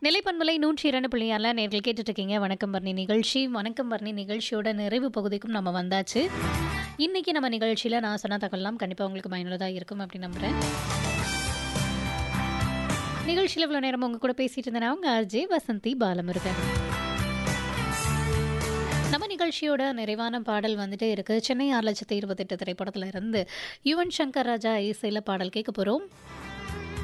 நிலைப்பன்மலை 102.6 நேர்கள் கேட்டுட்டு இருக்கீங்க. வணக்கம் பரணி நிகழ்ச்சி. வணக்கம் பரணி நிகழ்ச்சியோட நிறைவு பகுதிக்கும் நம்ம வந்தாச்சு. இன்னைக்கு நம்ம நிகழ்ச்சியில நான் சொன்ன தகவலாம் கண்டிப்பா உங்களுக்கு பயனுள்ளதா இருக்கும் அப்படின்னு நம்புறேன். நிகழ்ச்சியில் இவ்வளோ நேரம் உங்க கூட பேசிட்டு இருந்தேன் அவங்க ஆர்ஜே வசந்தி பாலமுருகன். நம்ம நிகழ்ச்சியோட நிறைவான பாடல் வந்துட்டே இருக்கு. சென்னை 6,28,028 திரைப்படத்துல இருந்து யுவன் சங்கர் ராஜா இசையில பாடல் கேட்க போறோம்.